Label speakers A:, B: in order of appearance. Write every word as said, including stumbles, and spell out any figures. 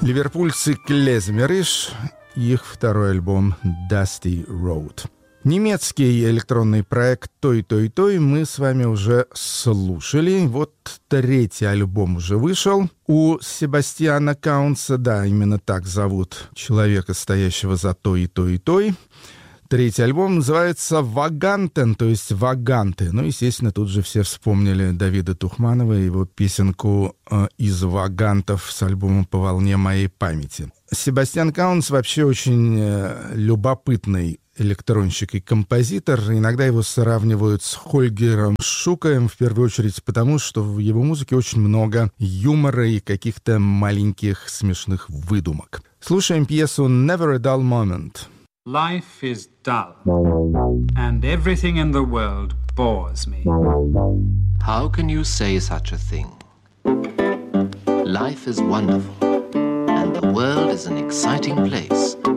A: Ливерпульцы Клезмериш, их второй альбом «Dusty Road». Немецкий электронный проект «Той-той-той» мы с вами уже слушали. Вот третий альбом уже вышел. У Себастьяна Каунца, да, именно так зовут человека, стоящего за «Той и той и той». Третий альбом называется «Вагантен», то есть «Ваганты». Ну, естественно, тут же все вспомнили Давида Тухманова и его песенку э, «Из Вагантов» с альбома «По волне моей памяти». Себастьян Каунц вообще очень э, любопытный электронщик и композитор. Иногда его сравнивают с Хольгером Шукаем, в первую очередь потому, что в его музыке очень много юмора и каких-то маленьких смешных выдумок. Слушаем пьесу «Never a Dull Moment».
B: Life is dull, and everything in the world bores me.
C: How can you say such a thing? Life is wonderful, and the world is an exciting place.